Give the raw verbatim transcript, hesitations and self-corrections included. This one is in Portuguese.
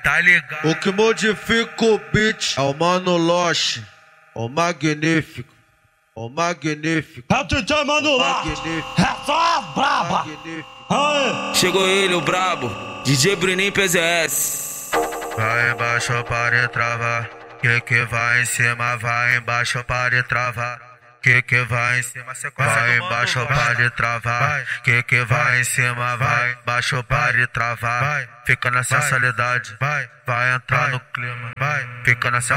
tá ligado? O que modifica o beat é o Mano Loche, o magnífico, o magnífico. É o D J Mano Loche, é só as braba. Aê. Chegou ele, o brabo, D J Bruninho P Z S. Vai embaixo para travar, que que vai em cima, vai embaixo para travar. Que que vai em cima, vai embaixo para travar. Que que vai em cima, vai embaixo para travar. Fica na sensualidade, vai, vai entrar no clima, vai, fica na sensualidade.